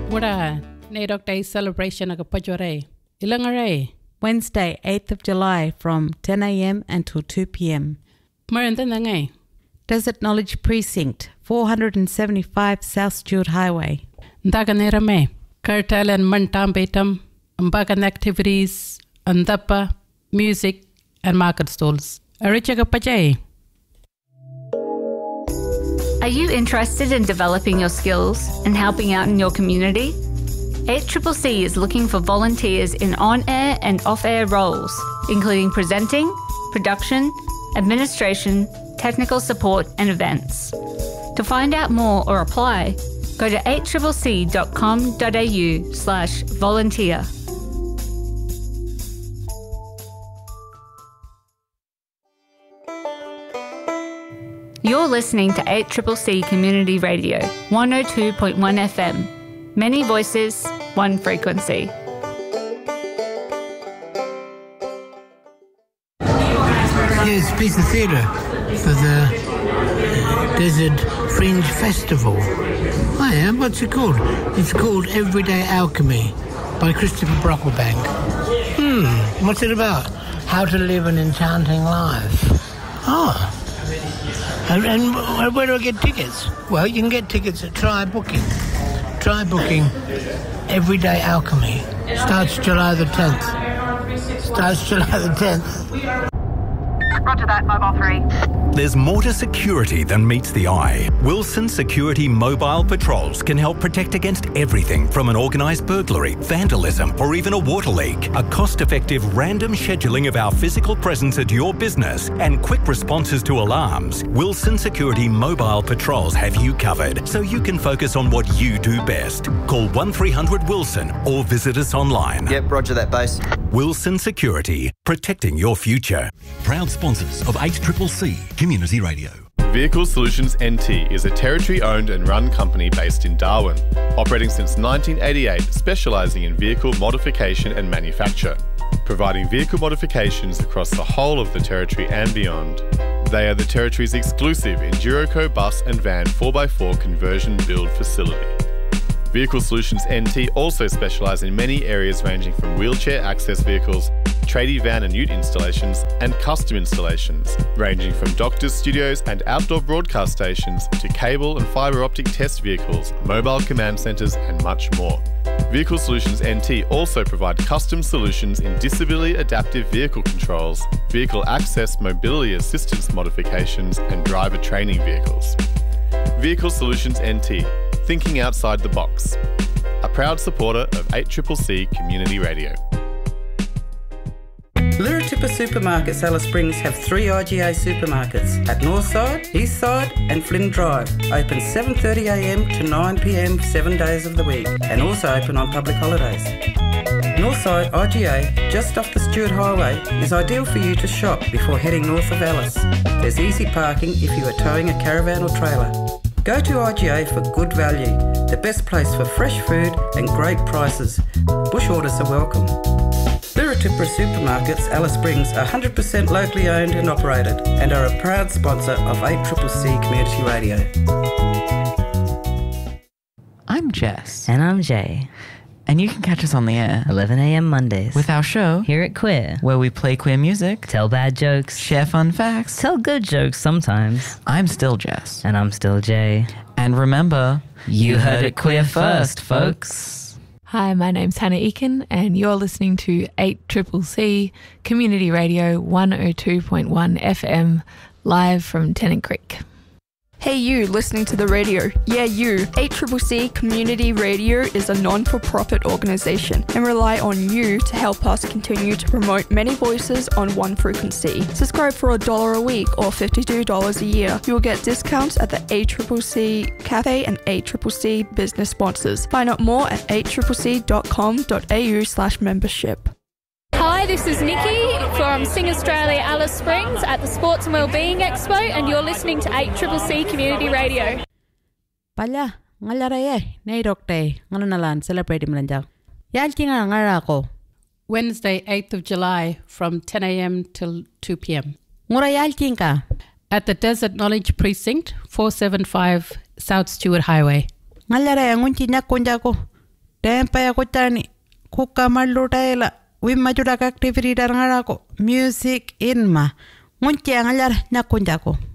Wada, Nadok Day celebration aga pajore. Ilangare. Wednesday, 8th of July from 10 a.m. until 2 p.m. Marandanangay. Desert Knowledge Precinct, 475 South Stewart Highway. Ndaganirame. Curtail and Mantam Betam. Mbagan activities, Andapa, music, and market stalls. Arichaga Pajay. Are you interested in developing your skills and helping out in your community? 8CCC is looking for volunteers in on-air and off-air roles, including presenting, production, administration, technical support and events. To find out more or apply, go to 8CCC.com.au/volunteer. You're listening to 8CCC Community Radio, 102.1 FM. Many voices, one frequency. Yes, piece of theatre for the Desert Fringe Festival. Oh yeah, what's it called? It's called Everyday Alchemy by Christopher Brocklebank. What's it about? How to live an enchanting life. Oh. And where do I get tickets? Well, you can get tickets at Try Booking. Try Booking Everyday Alchemy. Starts July the 10th. Roger that, Mobile 3. There's more to security than meets the eye. Wilson Security Mobile Patrols can help protect against everything from an organised burglary, vandalism, or even a water leak. A cost-effective random scheduling of our physical presence at your business and quick responses to alarms. Wilson Security Mobile Patrols have you covered, so you can focus on what you do best. Call 1300 Wilson or visit us online. Yep, roger that, base. Wilson Security, protecting your future. Proud sponsors of 8CCC Community Radio. Vehicle Solutions NT is a Territory-owned and run company based in Darwin, operating since 1988, specialising in vehicle modification and manufacture, providing vehicle modifications across the whole of the Territory and beyond. They are the Territory's exclusive Enduroco bus and van 4x4 conversion build facility. Vehicle Solutions NT also specialise in many areas ranging from wheelchair access vehicles, tradie van and ute installations, and custom installations, ranging from doctors' studios and outdoor broadcast stations to cable and fibre optic test vehicles, mobile command centres and much more. Vehicle Solutions NT also provide custom solutions in disability adaptive vehicle controls, vehicle access mobility assistance modifications and driver training vehicles. Vehicle Solutions NT, thinking outside the box. A proud supporter of 8CCC Community Radio. Liratupa Supermarkets Alice Springs have 3 IGA supermarkets at Northside, Eastside and Flynn Drive. Open 7:30am to 9pm 7 days of the week and also open on public holidays. Northside IGA, just off the Stewart Highway, is ideal for you to shop before heading north of Alice. There's easy parking if you are towing a caravan or trailer. Go to IGA for good value, the best place for fresh food and great prices. Bush orders are welcome. Liratupa Supermarkets Alice Springs are 100% locally owned and operated and are a proud sponsor of 8CCC Community Radio. I'm Jess. And I'm Jay. And you can catch us on the air 11am Mondays with our show Here at Queer, where we play queer music, tell bad jokes, share fun facts, tell good jokes sometimes. I'm still Jess. And I'm still Jay. And remember, you heard it queer first, folks. Hi, my name's Hannah Eakin and you're listening to 8CCC Community Radio 102.1 FM live from Tennant Creek. Hey you, listening to the radio. Yeah, you. 8CCC Community Radio is a non-for-profit organisation and rely on you to help us continue to promote many voices on one frequency. Subscribe for $1 a week or $52 a year. You will get discounts at the 8CCC Cafe and 8CCC business sponsors. Find out more at 8CCC.com.au/membership. Hi, this is Nikki from Sing Australia Alice Springs at the Sports and Wellbeing Expo and you're listening to 8CCC Community Radio. Pala, ngalaraye, Nadok Day, nganalan celebrate mlanjaw. Yaltinga ngarako. Wednesday, 8th of July from 10 a.m. till 2 p.m. Ngura yaltinga. At the Desert Knowledge Precinct, 475 South Stewart Highway. Ngalaraye ngunti nyakonjako. Tempa ya kuchani kuka malutaila wimma judak activity darngarako music inma ngunche ngalar nyakunjako.